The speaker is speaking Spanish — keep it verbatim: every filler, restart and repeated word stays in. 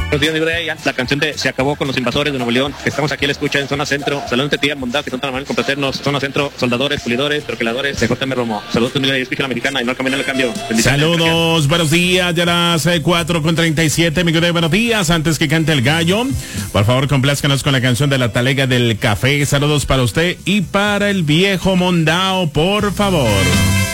Buenos días, mi rey. La canción de Se acabó con los invasores de Nuevo León. Estamos aquí a la escucha en Zona Centro. Saludos de tía Mondad, que son tan amables con complacernos. Zona Centro, soldadores, pulidores, troqueladores. C J M Romo. Saludos, mi rey. Escucha la mexicana y no al caminar el cambio. Saludos, buenos días. Ya las eh, cuatro con treinta y siete. Mi rey, buenos días. Antes que cante el gallo, por favor, complázcanos con la canción de La Talega del Café. Saludos para usted y para el viejo Mondao, por favor.